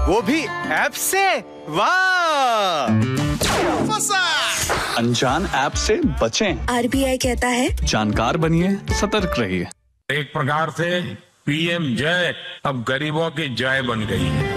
वो भी ऐप से। वाह, फंसा। अनजान ऐप से बचें। आरबीआई कहता है जानकार बनिए, सतर्क रहिए। एक प्रकार से पीएम जय अब गरीबों की जय बन गई है।